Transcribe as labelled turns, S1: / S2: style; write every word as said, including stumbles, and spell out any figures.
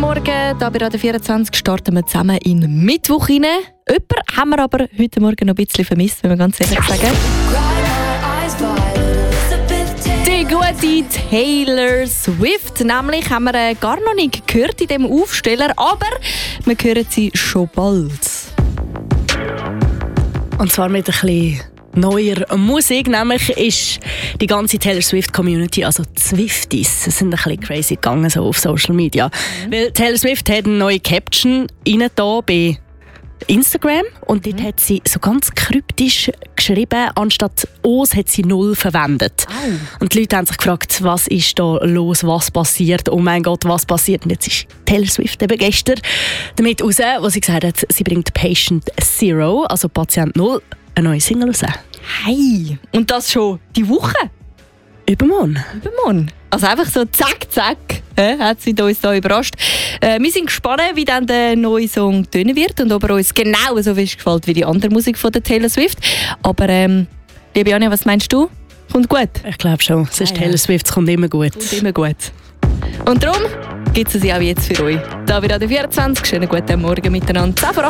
S1: Morgen, hier bei Radio vierundzwanzig starten wir zusammen in Mittwoch rein. Jemanden haben wir aber heute Morgen noch ein bisschen vermisst, wenn wir ganz ehrlich sagen. Die gute Taylor Swift, nämlich haben wir gar noch nicht gehört in diesem Aufsteller, aber wir hören sie schon bald.
S2: Und zwar mit ein bisschen neuer Musik, nämlich ist die ganze Taylor Swift Community, also die Swifties, sind ein bisschen crazy gegangen so auf Social Media. Mhm. Weil Taylor Swift hat eine neue Caption rein da bei Instagram und dort mhm. hat sie so ganz kryptisch geschrieben, anstatt «Os» hat sie «Null» verwendet. Oh. Und die Leute haben sich gefragt, was ist da los, was passiert, oh mein Gott, was passiert. Und jetzt ist Taylor Swift eben gestern damit raus, wo sie gesagt hat, sie bringt «Patient Zero», also «Patient Null», eine neue Single raus.
S1: Hey! Und das schon die Woche?
S2: Übermorgen.
S1: Übermorgen. Also einfach so zack, zack, äh, hat sie uns da überrascht. Äh, wir sind gespannt, wie dann der neue Song tönen wird und ob er uns genau so fest gefällt wie die andere Musik von der Taylor Swift. Aber ähm, liebe Anja, was meinst du? Kommt gut?
S2: Ich glaube schon. Es ist ah, Taylor ja. Swift, es kommt immer gut.
S1: Kommt immer gut. Und darum gibt es sie auch jetzt für euch. Da bei Radio vierundzwanzig. Schönen guten Morgen miteinander.